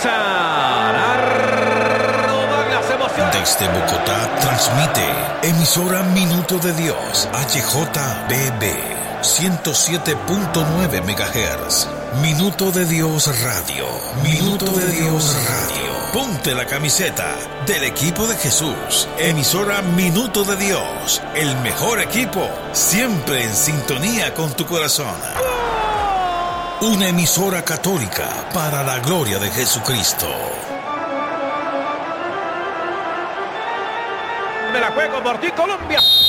comienzan a rodar las emociones. Desde Bogotá transmite emisora Minuto de Dios, HJBB 107.9 MHz. Minuto de Dios Radio. Minuto de Dios Radio. Ponte la camiseta del equipo de Jesús. Emisora Minuto de Dios. El mejor equipo, siempre en sintonía con tu corazón. Una emisora católica para la gloria de Jesucristo. Me la juego por ti, Colombia.